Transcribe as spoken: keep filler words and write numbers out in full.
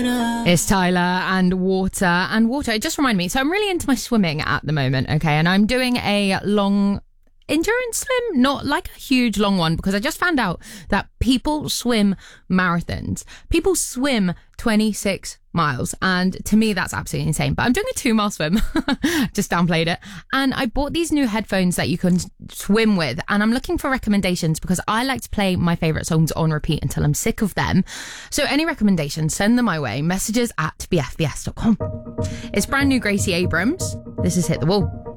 It's Tyler and Water. And Water, it just reminded me. So I'm really into my swimming at the moment, okay? And I'm doing a long endurance swim, not like a huge long one, because I just found out that people swim marathons. People swim twenty-six miles. And to me, that's absolutely insane. But I'm doing a two mile swim. Just downplayed it. And I bought these new headphones that you can swim with. And I'm looking for recommendations because I like to play my favourite songs on repeat until I'm sick of them. So any recommendations, send them my way. Messages at b f b s dot com. It's brand new Gracie Abrams. This is Hit the Wall.